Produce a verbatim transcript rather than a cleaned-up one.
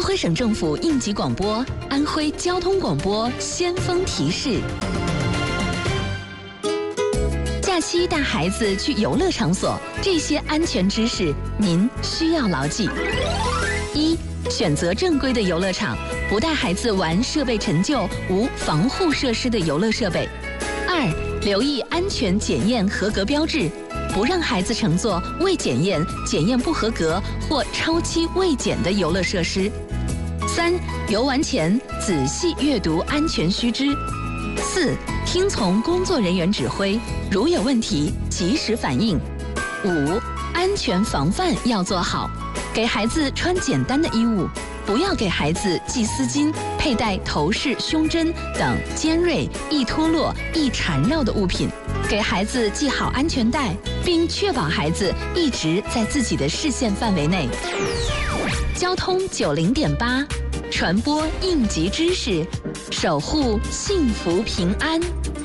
徽省政府应急广播，安徽交通广播先锋提示：假期带孩子去游乐场所，这些安全知识您需要牢记。一、选择正规的游乐场，不带孩子玩设备陈旧、无防护设施的游乐设备。二、留意安全检验合格标志，不让孩子乘坐未检验、检验不合格或超期未检的游乐设施。三、游玩前仔细阅读安全须知。四、听从工作人员指挥，如有问题及时反映。五、安全防范要做好，给孩子穿简单的衣物，不要给孩子系丝巾、佩戴头饰、胸针等尖锐、易脱落、易缠绕的物品，给孩子系好安全带，并确保孩子一直在自己的视线范围内。交通九零点八，传播应急知识，守护幸福平安。